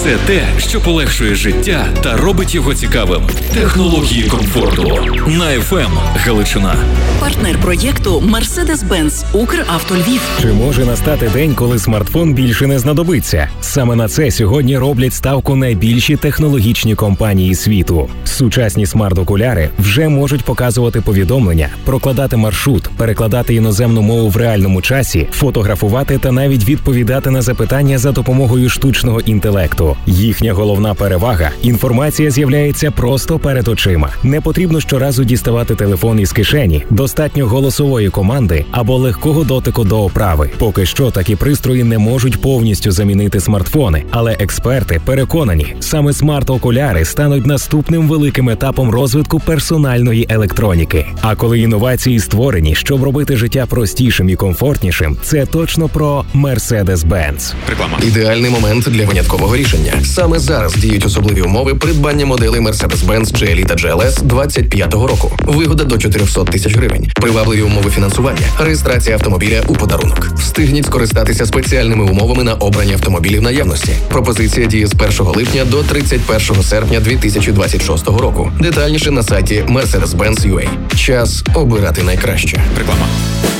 Все те, що полегшує життя та робить його цікавим. Технології комфорту. На FM Галичина. Партнер проєкту Mercedes-Benz Укравто Львів. Чи може настати день, коли смартфон більше не знадобиться? Саме на це сьогодні роблять ставку найбільші технологічні компанії світу. Сучасні смарт-окуляри вже можуть показувати повідомлення, прокладати маршрут, перекладати іноземну мову в реальному часі, фотографувати та навіть відповідати на запитання за допомогою штучного інтелекту. Їхня головна перевага – інформація з'являється просто перед очима. Не потрібно щоразу діставати телефон із кишені, достатньо голосової команди або легкого дотику до оправи. Поки що такі пристрої не можуть повністю замінити смартфони, але експерти переконані, саме смарт-окуляри стануть наступним великим етапом розвитку персональної електроніки. А коли інновації створені, щоб робити життя простішим і комфортнішим, це точно про Mercedes-Benz. Реклама. Ідеальний момент для виняткового рішення. Саме зараз діють особливі умови придбання моделей Mercedes-Benz GLE та GLS 25-го року. Вигода до 400 тисяч гривень. Привабливі умови фінансування. Реєстрація автомобіля у подарунок. Встигніть скористатися спеціальними умовами на обрані автомобілі в наявності. Пропозиція діє з 1 липня до 31 серпня 2026 року. Детальніше на сайті Mercedes-Benz.ua. Час обирати найкраще. Реклама.